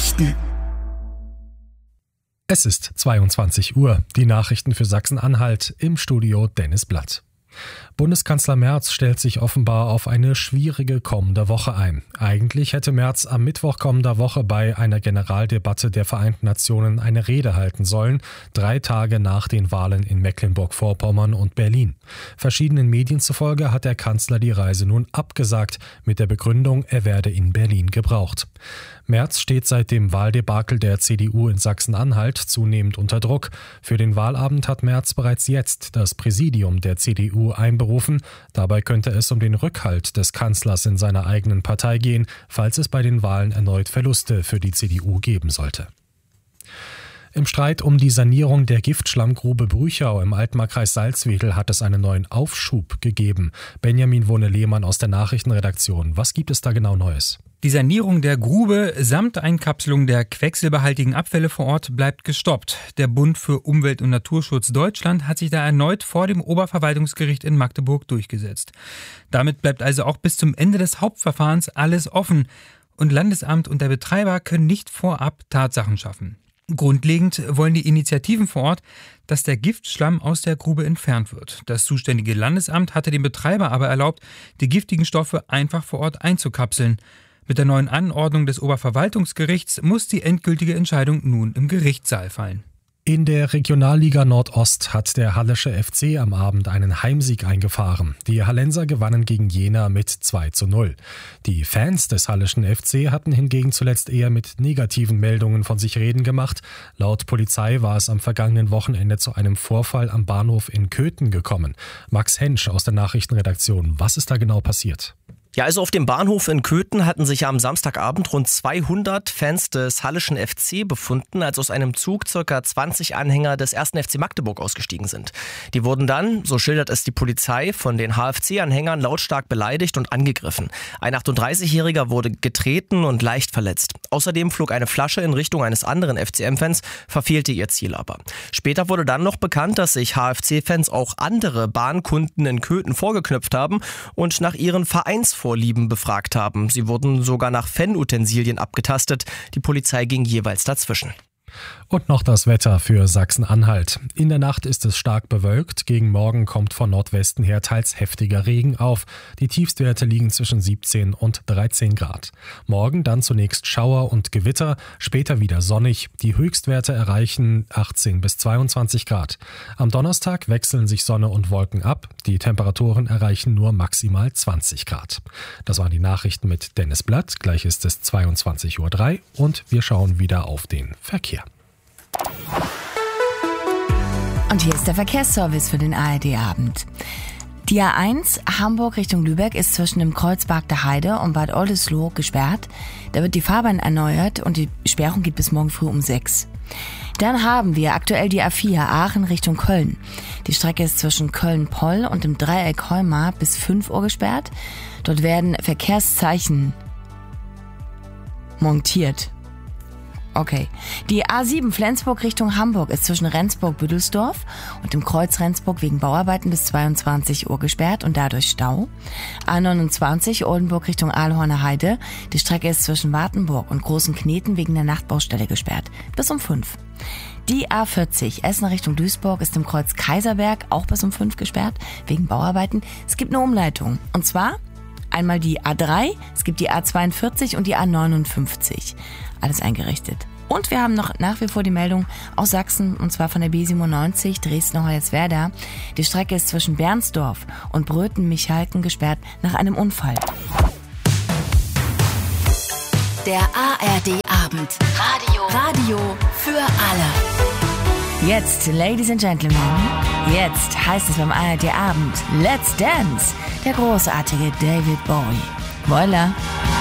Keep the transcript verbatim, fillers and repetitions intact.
Nachrichten. Es ist zweiundzwanzig Uhr. Die Nachrichten für Sachsen-Anhalt, im Studio Dennis Blatt. Bundeskanzler Merz stellt sich offenbar auf eine schwierige kommende Woche ein. Eigentlich hätte Merz am Mittwoch kommender Woche bei einer Generaldebatte der Vereinten Nationen eine Rede halten sollen, drei Tage nach den Wahlen in Mecklenburg-Vorpommern und Berlin. Verschiedenen Medien zufolge hat der Kanzler die Reise nun abgesagt, mit der Begründung, er werde in Berlin gebraucht. Merz steht seit dem Wahldebakel der C D U in Sachsen-Anhalt zunehmend unter Druck. Für den Wahlabend hat Merz bereits jetzt das Präsidium der C D U einberufen. Dabei könnte es um den Rückhalt des Kanzlers in seiner eigenen Partei gehen, falls es bei den Wahlen erneut Verluste für die C D U geben sollte. Im Streit um die Sanierung der Giftschlammgrube Brüchau im Altmarkkreis Salzwedel hat es einen neuen Aufschub gegeben. Benjamin Wohne-Lehmann aus der Nachrichtenredaktion. Was gibt es da genau Neues? Die Sanierung der Grube samt Einkapselung der quecksilberhaltigen Abfälle vor Ort bleibt gestoppt. Der Bund für Umwelt und Naturschutz Deutschland hat sich da erneut vor dem Oberverwaltungsgericht in Magdeburg durchgesetzt. Damit bleibt also auch bis zum Ende des Hauptverfahrens alles offen. Und Landesamt und der Betreiber können nicht vorab Tatsachen schaffen. Grundlegend wollen die Initiativen vor Ort, dass der Giftschlamm aus der Grube entfernt wird. Das zuständige Landesamt hatte dem Betreiber aber erlaubt, die giftigen Stoffe einfach vor Ort einzukapseln. Mit der neuen Anordnung des Oberverwaltungsgerichts muss die endgültige Entscheidung nun im Gerichtssaal fallen. In der Regionalliga Nordost hat der Hallische F C am Abend einen Heimsieg eingefahren. Die Hallenser gewannen gegen Jena mit zwei zu null. Die Fans des Hallischen F C hatten hingegen zuletzt eher mit negativen Meldungen von sich reden gemacht. Laut Polizei war es am vergangenen Wochenende zu einem Vorfall am Bahnhof in Köthen gekommen. Max Hensch aus der Nachrichtenredaktion. Was ist da genau passiert? Ja, also auf dem Bahnhof in Köthen hatten sich am Samstagabend rund zweihundert Fans des Hallischen F C befunden, als aus einem Zug ca. zwanzig Anhänger des ersten F C Magdeburg ausgestiegen sind. Die wurden dann, so schildert es die Polizei, von den H F C-Anhängern lautstark beleidigt und angegriffen. Ein achtunddreißigjähriger wurde getreten und leicht verletzt. Außerdem flog eine Flasche in Richtung eines anderen F C M-Fans, verfehlte ihr Ziel aber. Später wurde dann noch bekannt, dass sich H F C-Fans auch andere Bahnkunden in Köthen vorgeknüpft haben und nach ihren Vereins Vorlieben befragt haben. Sie wurden sogar nach Fanutensilien abgetastet. Die Polizei ging jeweils dazwischen. Und noch das Wetter für Sachsen-Anhalt. In der Nacht ist es stark bewölkt. Gegen Morgen kommt von Nordwesten her teils heftiger Regen auf. Die Tiefstwerte liegen zwischen siebzehn und dreizehn Grad. Morgen dann zunächst Schauer und Gewitter, später wieder sonnig. Die Höchstwerte erreichen achtzehn bis zweiundzwanzig Grad. Am Donnerstag wechseln sich Sonne und Wolken ab. Die Temperaturen erreichen nur maximal zwanzig Grad. Das waren die Nachrichten mit Dennis Blatt. Gleich ist es zweiundzwanzig Uhr drei und wir schauen wieder auf den Verkehr. Und hier ist der Verkehrsservice für den A R D-Abend. Die A eins Hamburg Richtung Lübeck ist zwischen dem Kreuz Bargter Heide und Bad Oldesloe gesperrt. Da wird die Fahrbahn erneuert und die Sperrung geht bis morgen früh um sechs. Dann haben wir aktuell die A vier Aachen Richtung Köln. Die Strecke ist zwischen Köln-Poll und dem Dreieck Heumar bis fünf Uhr gesperrt. Dort werden Verkehrszeichen montiert. Okay. Die A sieben Flensburg Richtung Hamburg ist zwischen Rendsburg-Büdelsdorf und dem Kreuz Rendsburg wegen Bauarbeiten bis zweiundzwanzig Uhr gesperrt und dadurch Stau. A neunundzwanzig Oldenburg Richtung Aalhorner Heide. Die Strecke ist zwischen Wartenburg und Großen Kneten wegen der Nachtbaustelle gesperrt. Bis um fünf. Die A vierzig Essen Richtung Duisburg ist im Kreuz Kaiserberg auch bis um fünf gesperrt wegen Bauarbeiten. Es gibt eine Umleitung. Und zwar einmal die A drei, es gibt die A zweiundvierzig und die A neunundfünfzig. Alles eingerichtet. Und wir haben noch nach wie vor die Meldung aus Sachsen, und zwar von der B siebenundneunzig Dresden-Hoyerswerda. Die Strecke ist zwischen Bernsdorf und Bröthen-Michalken gesperrt nach einem Unfall. Der A R D-Abend. Radio. Radio für alle. Jetzt, Ladies and Gentlemen, jetzt heißt es beim A R D-Abend Let's Dance, der großartige David Bowie. Voila!